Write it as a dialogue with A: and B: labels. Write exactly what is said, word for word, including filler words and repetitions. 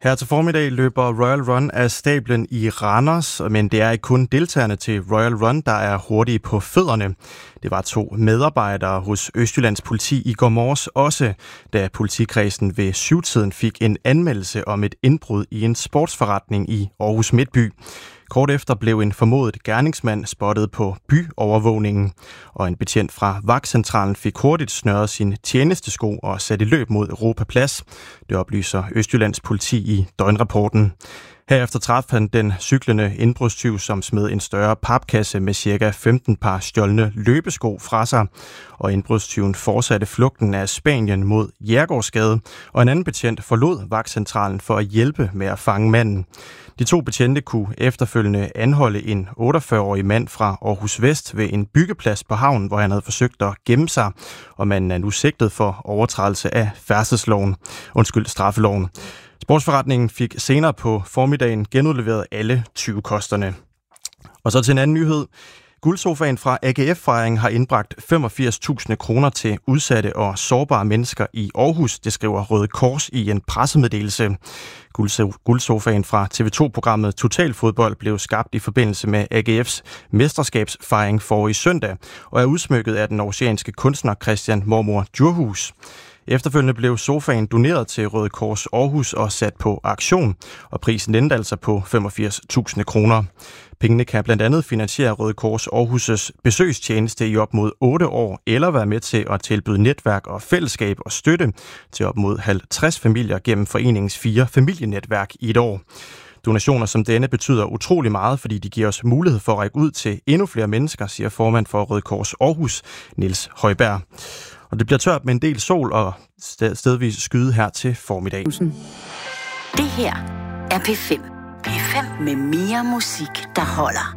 A: Her til formiddag løber Royal Run af stablen i Randers, men det er ikke kun deltagerne til Royal Run, der er hurtige på fødderne. Det var to medarbejdere hos Østjyllands politi i går morges også, da politikredsen ved syvtiden fik en anmeldelse om et indbrud i en sportsforretning i Aarhus Midtby. Kort efter blev en formodet gerningsmand spottet på byovervågningen, og en betjent fra vagtcentralen fik hurtigt snøret sin tjenestesko og sat i løb mod Europaplads. Det oplyser Østjyllands politi i døgnrapporten. Herefter traf han den cyklende indbrudstyv, som smed en større papkasse med ca. femten par stjålne løbesko fra sig, og indbrudstyven fortsatte flugten af Spanien mod Jærgårdsgade, og en anden betjent forlod vagtcentralen for at hjælpe med at fange manden. De to betjente kunne efterfølgende anholde en otteogfyrre-årig mand fra Aarhus Vest ved en byggeplads på havnen, hvor han havde forsøgt at gemme sig, og manden er nu sigtet for overtrædelse af færdselsloven, undskyld, straffeloven. Sportsforretningen fik senere på formiddagen genudleveret alle tyvekosterne. Og så til en anden nyhed. Guldsofaen fra A G F-fejringen har indbragt femogfirs tusind kroner til udsatte og sårbare mennesker i Aarhus, det skriver Røde Kors i en pressemeddelelse. Guldsofaen fra T V to-programmet Total Fodbold blev skabt i forbindelse med A G F's mesterskabsfejring forrige søndag, og er udsmykket af den aarhusianske kunstner Christian Mormor Djurhus. Efterfølgende blev sofaen doneret til Røde Kors Aarhus og sat på auktion, og prisen endte altså på femogfirs tusind kroner. Pengene kan blandt andet finansiere Røde Kors Aarhus' besøgstjeneste i op mod otte år, eller være med til at tilbyde netværk og fællesskab og støtte til op mod halvtreds familier gennem foreningens fire familienetværk i et år. Donationer som denne betyder utrolig meget, fordi de giver os mulighed for at række ud til endnu flere mennesker, siger formand for Røde Kors Aarhus, Niels Højberg. Og det bliver tørt med en del sol og stedvis skyde her til formiddag.
B: Det her er P fem. P fem med mere musik, der holder.